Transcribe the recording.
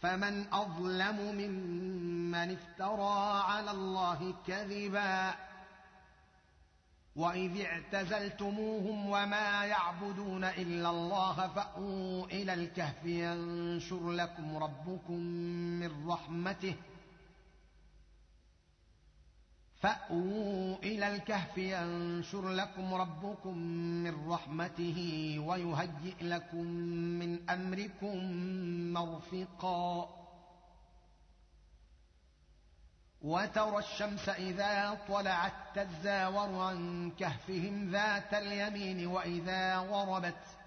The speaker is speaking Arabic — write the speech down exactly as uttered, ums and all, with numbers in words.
فمن أظلم ممن افترى على الله كذبا وإذ اعتزلتموهم وما يعبدون إلا الله فأووا إلى الكهف ينشر لكم ربكم من رحمته فأووا إلى الكهف ينشر لكم ربكم من رحمته ويهيئ لكم من أمركم مرفقا وترى الشمس إذا طلعت تزاور عن كهفهم ذات اليمين وإذا غربت